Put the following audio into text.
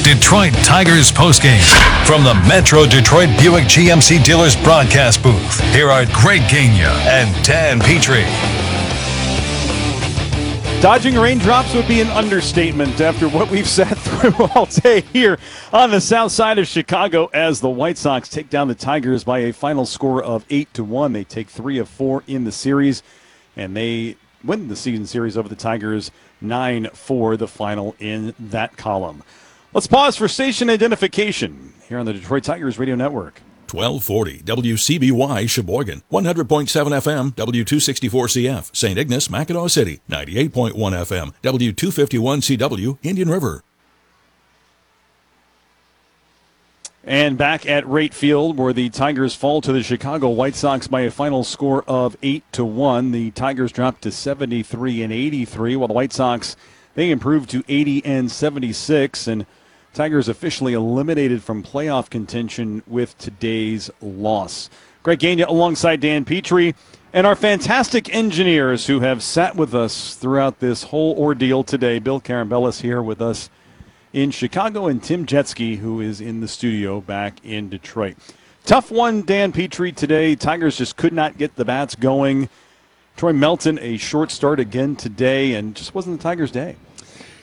Detroit Tigers postgame. From the Metro Detroit Buick GMC Dealers broadcast booth, here are Greg Gagnon and Dan Petrie. Dodging raindrops would be an understatement after what we've sat through all day here on the south side of Chicago as the White Sox take down the Tigers by a final score of 8-1. They take 3 of 4 in the series, and they win the season series over the Tigers 9-4, the final in that column. Let's pause for station identification here on the Detroit Tigers Radio Network. 1240 WCBY Sheboygan, 100.7 FM W264CF, St. Ignace, Mackinac City, 98.1 FM W251CW, Indian River. And back at Rate Field, where the Tigers fall to the Chicago White Sox by a final score of 8-1. The Tigers dropped to 73 and 83, while the White Sox, they improved to 80 and 76, and Tigers officially eliminated from playoff contention with today's loss. Greg Gagnon alongside Dan Petrie and our fantastic engineers who have sat with us throughout this whole ordeal today. Bill Carambellis here with us in Chicago, and Tim Jetski, who is in the studio back in Detroit. Tough one, Dan Petrie, today. Tigers just could not get the bats going. Troy Melton, a short start again today, and just wasn't the Tigers' day.